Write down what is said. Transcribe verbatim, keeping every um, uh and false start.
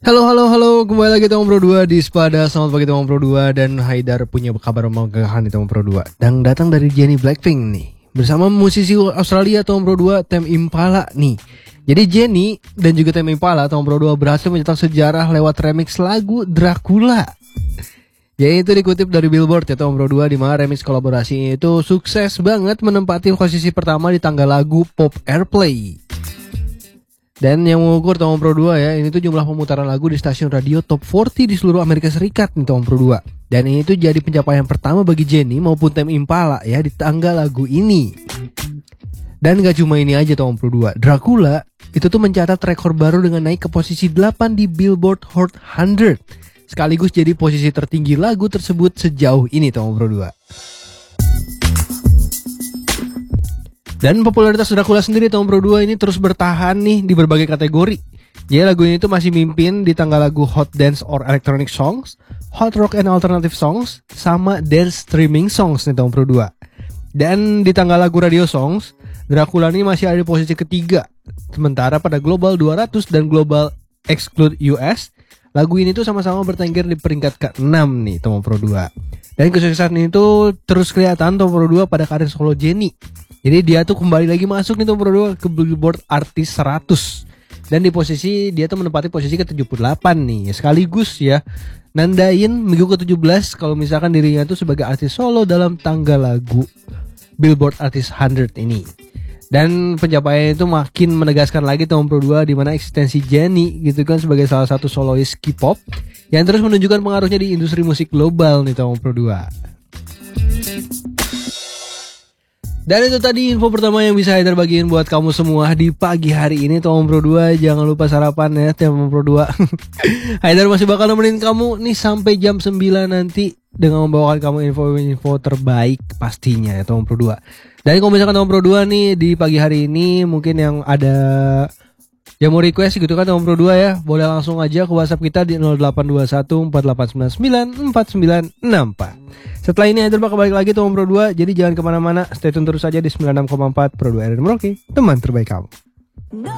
Halo halo halo, kembali lagi Tomang Pro dua di Spada. Selamat pagi Tomang Pro dua. Dan Haidar punya kabar memegahkan di Tomang Pro dua. Dan datang dari Jennie Blackpink nih, bersama musisi Australia Tomang Pro dua, Tame Impala nih. Jadi Jennie dan juga Tame Impala Tomang Pro dua berhasil mencetak sejarah lewat remix lagu Dracula. Yaitu dikutip dari Billboard ya Tomang Pro dua, di mana remix kolaborasi itu sukses banget menempati posisi pertama di tangga lagu Pop Airplay. Dan yang mengukur Tomang Pro dua ya, ini tuh jumlah pemutaran lagu di stasiun radio top empat puluh di seluruh Amerika Serikat nih Tomang Pro dua. Dan ini tuh jadi pencapaian pertama bagi Jennie maupun Tame Impala ya di tangga lagu ini. Dan gak cuma ini aja Tomang Pro dua, Dracula itu tuh mencatat rekor baru dengan naik ke posisi delapan di Billboard Hot seratus. Sekaligus jadi posisi tertinggi lagu tersebut sejauh ini Tomang Pro dua. Dan popularitas Dracula sendiri Tomang Pro dua ini terus bertahan nih di berbagai kategori. Jadi lagu ini tuh masih mimpin di tangga lagu Hot Dance or Electronic Songs, Hot Rock and Alternative Songs, sama Dance Streaming Songs nih Tomang Pro dua. Dan di tangga lagu Radio Songs, Dracula ini masih ada di posisi ketiga. Sementara pada Global dua ratus dan Global Exclude U S, lagu ini tuh sama-sama bertengger di peringkat keenam nih Tomang Pro dua. Dan kesuksesan ini tuh terus kelihatan Tomang Pro dua pada karir solo Jennie. Jadi dia tuh kembali lagi masuk nih Tomang Pro dua ke Billboard Artis seratus. Dan di posisi dia tuh menempati posisi ke tujuh puluh delapan nih. Sekaligus ya nandain minggu ke tujuh belas kalau misalkan dirinya tuh sebagai artis solo dalam tangga lagu Billboard Artis seratus ini. Dan pencapaian itu makin menegaskan lagi Tomang Pro dua di mana eksistensi Jennie gitu kan sebagai salah satu solois K-pop yang terus menunjukkan pengaruhnya di industri musik global nih Tomang Pro dua. Dan itu tadi info pertama yang bisa Haidar bagiin buat kamu semua di pagi hari ini Tomang Pro dua. Jangan lupa sarapan ya Tomang Pro dua. Haidar masih bakal nemenin kamu nih sampai jam sembilan nanti dengan membawakan kamu info-info terbaik pastinya ya Tomang Pro dua. Dan kalau misalkan Tomang Pro dua nih di pagi hari ini mungkin yang ada yang mau request gitu kan Tomang Pro dua ya, boleh langsung aja ke WhatsApp kita di nol delapan dua satu empat delapan sembilan sembilan empat sembilan enam empat. Setelah ini Haidar bakal balik lagi Tomang Pro dua, jadi jangan kemana-mana, stay tune terus aja di sembilan puluh enam koma empat Pro dua R R Merauke, teman terbaik kamu.